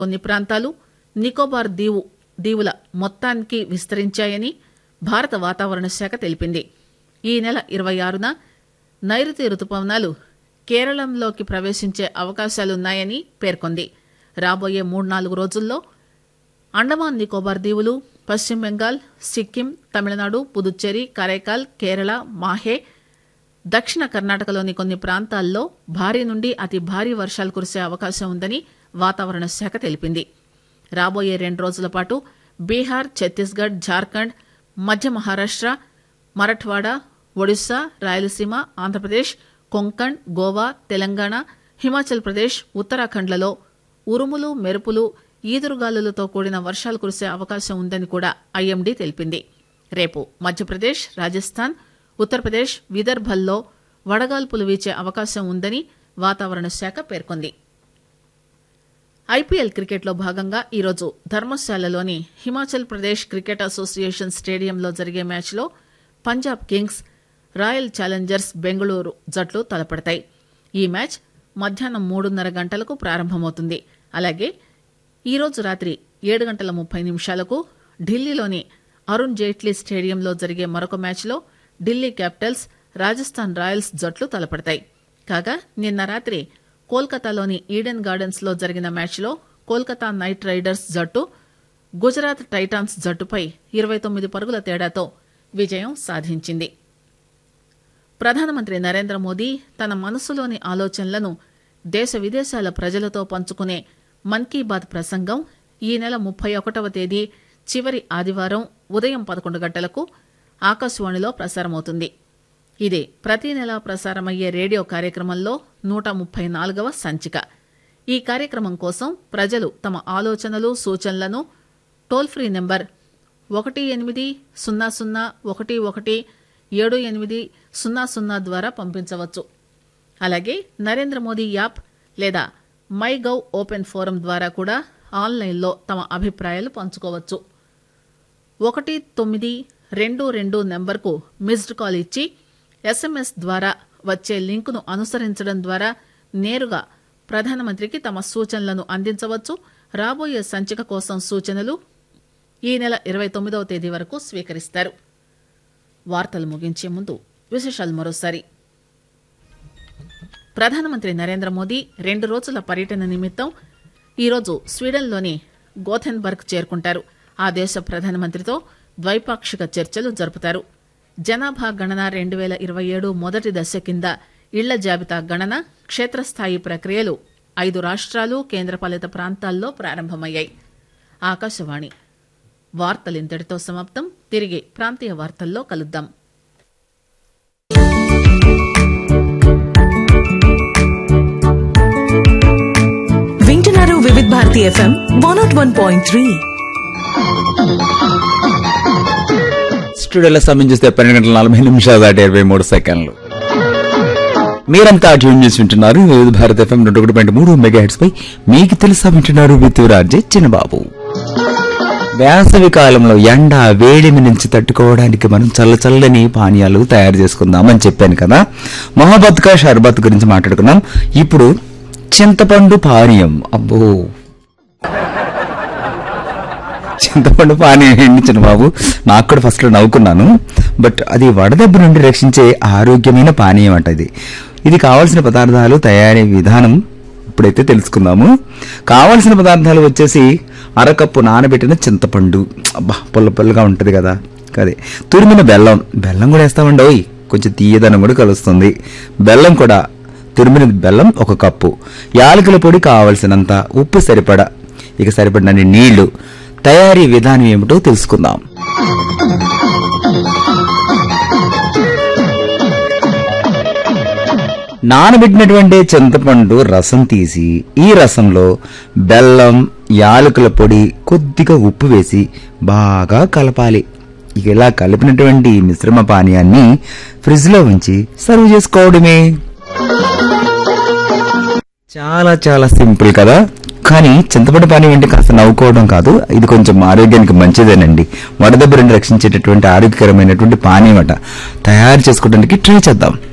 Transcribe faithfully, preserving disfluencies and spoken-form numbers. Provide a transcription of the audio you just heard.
కొన్ని ప్రాంతాలు నికోబార్ దీవు దీవుల మొత్తానికి విస్తరించాయని భారత వాతావరణ శాఖ తెలిపింది. ఈ నెల ఇరవై ఆరున నైరుతి రుతుపవనాలు కేరళంలోకి ప్రవేశించే అవకాశాలున్నాయని పేర్కొంది. రాబోయే మూడు నాలుగు రోజుల్లో అండమాన్ నికోబార్ దీవులు, పశ్చిమ బెంగాల్, సిక్కిం, తమిళనాడు, పుదుచ్చేరి, కరైకాల్, కేరళ, మాహే, దక్షిణ కర్ణాటకలోని కొన్ని ప్రాంతాల్లో భారీ నుండి అతి భారీ వర్షాలు కురిసే అవకాశం ఉందని వాతావరణ శాఖ తెలిపింది. రాబోయే రెండు రోజుల పాటు బీహార్, ఛత్తీస్గఢ్, జార్ఖండ్, మధ్య మహారాష్ట్ర, మరఠ్వాడా, ఒడిశా, రాయలసీమ, ఆంధ్రప్రదేశ్, కొంకణ్, గోవా, తెలంగాణ, హిమాచల్ ప్రదేశ్, ఉత్తరాఖండ్లలో ఉరుములు, మెరుపులు, ఈదురుగాలులతో కూడిన వర్షాలు కురిసే అవకాశం ఉందని కూడా ఐఎండీ తెలిపింది. రేపు మధ్యప్రదేశ్, రాజస్థాన్, ఉత్తరప్రదేశ్, విదర్భల్లో వడగాల్పులు వీచే అవకాశం ఉందని వాతావరణ శాఖ పేర్కొంది. ఐపీఎల్ క్రికెట్లో భాగంగా ఈరోజు ధర్మశాలలోని హిమాచల్ ప్రదేశ్ క్రికెట్ అసోసియేషన్ స్టేడియంలో జరిగే మ్యాచ్లో Punjab Kings, royal Challengers Bengaluru జట్లు తలపడతాయి. ఈ మ్యాచ్ మధ్యాహ్నం మూడున్నర గంటలకు ప్రారంభమవుతుంది. అలాగే ఈరోజు రాత్రి ఏడు గంటల ముప్పై నిమిషాలకు ఢిల్లీలోని అరుణ్ జైట్లీ స్టేడియంలో జరిగే మరొక మ్యాచ్లో ఢిల్లీ క్యాపిటల్స్, రాజస్థాన్ రాయల్స్ జట్లు తలపడతాయి. కాగా నిన్న రాత్రి కోల్కతాలోని ఈడెన్ గార్డెన్స్ లో జరిగిన మ్యాచ్లో కోల్కతా నైట్ రైడర్స్ జట్టు గుజరాత్ టైటాన్స్ జట్టుపై ఇరవై తొమ్మిది పరుగుల తేడాతో విజయం సాధించింది. ప్రధానమంత్రి నరేంద్ర మోదీ తన మనసులోని ఆలోచనలను దేశ విదేశాల ప్రజలతో పంచుకునే మన్ కీ బాత్ ప్రసంగం ఈ నెల ముప్పై ఒకటవ తేదీ చివరి ఆదివారం ఉదయం పదకొండు గంటలకు ఆకాశవాణిలో ప్రసారమవుతుంది. ఇది ప్రతి నెలా ప్రసారమయ్యే రేడియో కార్యక్రమంలో నూట ముప్పై నాలుగవ సంచిక. ఈ కార్యక్రమం కోసం ప్రజలు తమ ఆలోచనలు, సూచనలను టోల్ ఫ్రీ నెంబర్ ఒకటి ఎనిమిది సున్నా సున్నా ఒకటి ఒకటి ఏడు ఎనిమిది సున్నా సున్నా ద్వారా పంపించవచ్చు. అలాగే నరేంద్ర మోదీ యాప్ లేదా మై గవ్ ఓపెన్ ఫోరం ద్వారా కూడా ఆన్లైన్లో తమ అభిప్రాయాలు పంచుకోవచ్చు. ఒకటి తొమ్మిది రెండు రెండు నెంబర్కు మిస్డ్ కాల్ ఇచ్చి ఎస్ఎంఎస్ ద్వారా వచ్చే లింకును అనుసరించడం ద్వారా నేరుగా ప్రధానమంత్రికి తమ సూచనలను అందించవచ్చు. రాబోయే సంచిక కోసం సూచనలు ఈ నెల ఇరవై తొమ్మిదవ తేదీ వరకు స్వీకరిస్తారు. వార్తలు ముగించే ముందు విశేషాలు మరోసారి. ప్రధానమంత్రి నరేంద్ర మోదీ రెండు రోజుల పర్యటన నిమిత్తం ఈరోజు స్వీడన్లోని గోథెన్బర్గ్ చేరుకుంటారు. ఆ దేశ ప్రధానమంత్రితో ద్వైపాక్షిక చర్చలు జరుపుతారు. జనాభా గణన రెండు వేల ఇరవై ఏడు మొదటి దశ కింద ఇళ్ల జాబితా గణన క్షేత్రస్థాయి ప్రక్రియలు ఐదు రాష్ట్రాలు, కేంద్రపాలిత ప్రాంతాల్లో ప్రారంభమయ్యాయి. ఆకాశవాణి వార్తలింతటితో సమాప్తం. తిరిగి ప్రాంతీయ వార్తల్లో కలుద్దాం. వింటున్నారు Vividh Bharati FM one not one point three. స్టూడియోలో సమయం చూస్తే పన్నెండు గంటల నలభై నిమిషాలు దాటి ఇరవై మూడు సెకండ్లు. మీరంతా ట్యూన్ చేసి వింటున్నారు వివిధ భారత ఎఫ్ఎం రెండు ఒకటి పాయింట్ మూడు మెగా హెడ్స్ పై. మీకు తెలుసా వింటున్నారు విత్ రాజే చిన్నబాబు. వేసవి కాలంలో ఎండ వేడిమి నుంచి తట్టుకోవడానికి మనం చల్ల చల్లని పానీయాలు తయారు చేసుకుందామని చెప్పాను కదా. మొహబ్బత్ కా షర్బత్ గురించి మాట్లాడుకున్నాం. ఇప్పుడు చింతపండు పానీయం. అబ్బో, చింతపండు పానీయం ఏంటి చిన్నబాబు? నాకు కూడా ఫస్ట్ లో నవ్వుకున్నాను. బట్ అది వడదెబ్బ నుండి రక్షించే ఆరోగ్యమైన పానీయం అంట. ఇది ఇది కావాల్సిన పదార్థాలు, తయారీ విధానం ఇప్పుడైతే తెలుసుకుందాము. కావాల్సిన పదార్థాలు వచ్చేసి అరకప్పు నానబెట్టిన చింతపండు. అబ్బా, పుల్ల పుల్లగా ఉంటది కదా. అదే తురిమిన బెల్లం. బెల్లం కూడా వేస్తామండి. ఓయ్, కొంచెం తీయదనం కూడా కలుస్తుంది. బెల్లం కూడా తురిమిన బెల్లం ఒక కప్పు. యాలకుల పొడి కావలసినంత, ఉప్పు సరిపడా, ఇక సరిపడినన్ని నీళ్లు. తయారీ విధానం ఏమిటో తెలుసుకుందాం. నానబెట్టినటువంటి చింతపండు రసం తీసి ఈ రసంలో బెల్లం, యాలకుల పొడి, కొద్దిగా ఉప్పు వేసి బాగా కలపాలి. ఇక ఇలా కలిపినటువంటి మిశ్రమ పానీయాన్ని ఫ్రిడ్జ్ లో ఉంచి సర్వ్ చేసుకోవడమే. చాలా చాలా సింపుల్ కదా. కానీ చింతపండు పానీయం అంటే కాస్త నవ్వుకోవడం కాదు, ఇది కొంచెం ఆరోగ్యానికి మంచిదేనండి. వడదెబ్బ నుండి రక్షించేటటువంటి ఆరోగ్యకరమైనటువంటి పానీయం అట. తయారు చేసుకోవడానికి ట్రై చేద్దాం.